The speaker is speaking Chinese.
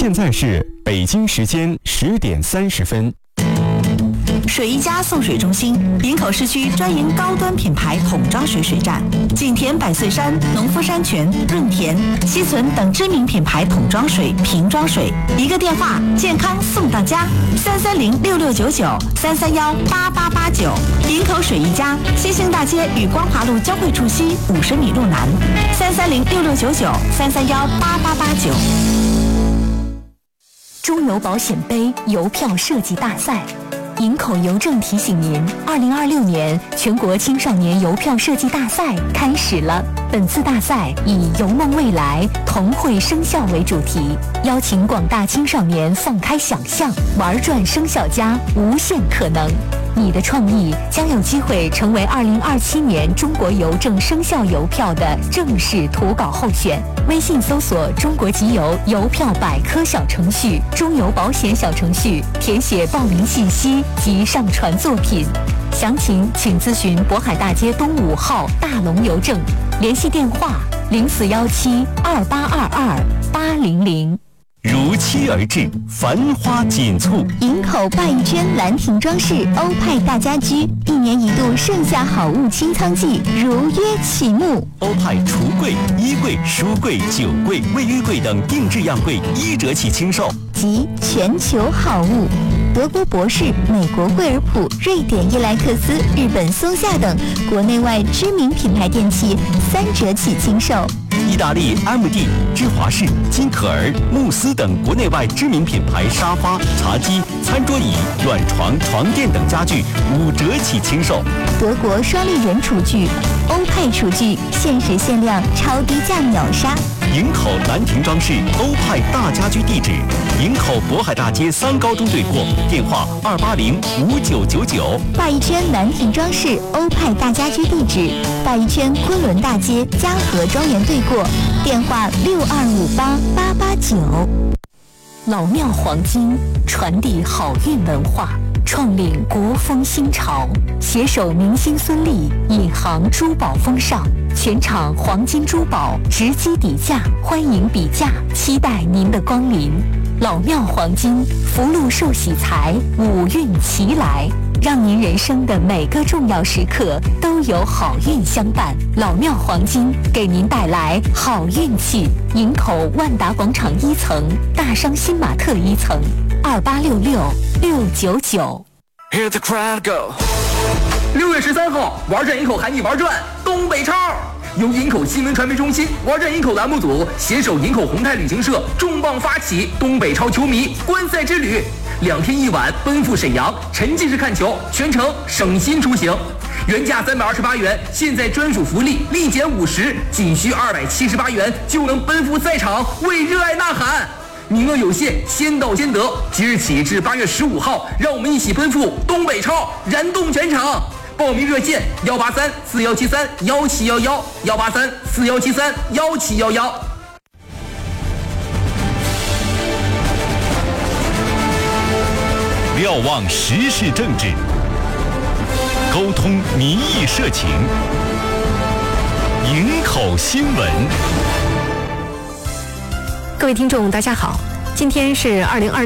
现在是北京时间10点30分。 水一家送水中心，营口市区专营高端品牌桶装水水站，景田百岁山、农夫山泉、润田、西存等知名品牌桶装水、瓶装水，一个电话，健康送到家，3306699，3318889。营口水一家，西兴大街与光华路交汇处西50米路南，3306699，3318889。 中邮保险杯邮票设计大赛。营口邮政提醒您，2026年全国青少年邮票设计大赛开始了。本次大赛以“邮梦未来，同绘生肖”为主题，邀请广大青少年放开想象，玩转生肖家，无限可能。你的创意将有机会成为2027年中国邮政生肖邮票的正式图稿候选。微信搜索中国集邮邮票百科小程序、中邮保险小程序，填写报名信息及上传作品。详情请咨询渤海大街东5号大龙邮政，联系电话04172822-800。 如期而至，繁花锦簇。 营口拜一轩兰亭装饰欧派大家居1年1度盛夏好物清仓季如约启幕。 欧派橱柜、衣柜、书柜、酒柜、卫浴柜等定制样柜1折起清售， 及全球好物。德国博士、美国惠而浦、瑞典伊莱克斯、日本松下等国内外知名品牌电器3折起清售。 意大利 MD、芝华士、金可儿、慕斯等国内外知名品牌沙发、茶几、餐桌椅、软床、床垫等家具5折起清售。 德国双立人厨具、欧派厨具限时限量超低价秒杀。 营口兰亭装饰欧派大家居地址：营口渤海大街3高中对过，电话2805999。 拜一轩兰亭装饰欧派大家居地址：拜一轩昆仑大街嘉禾庄园对过，电话6258889。 老庙黄金传递好运文化，创领国风新潮，携手明星孙俪，引航珠宝风尚。全场黄金珠宝直击底价，欢迎比价，期待您的光临。老庙黄金，福禄寿喜财，五运齐来，让您人生的每个重要时刻都有好运相伴。老庙黄金给您带来好运气。营口万达广场1层，大商新玛特1层，2866699。 Hear the crowd go。 6月13号，玩转营口喊你玩转东北超，由营口新闻传媒中心、玩转营口栏目组携手营口宏泰旅行社重磅发起东北超球迷观赛之旅，2天1晚奔赴沈阳，沉浸式看球，全程省心出行。原价328元，现在专属福利立减50，仅需278元就能奔赴赛场，为热爱呐喊。名额有限，先到先得。即日起至8月15号，让我们一起奔赴东北超，燃动全场。报名热线183-4173-1711，183-4173-1711。 瞭望时事政治，沟通民意社情，营口新闻。 各位听众，大家好，今天是2020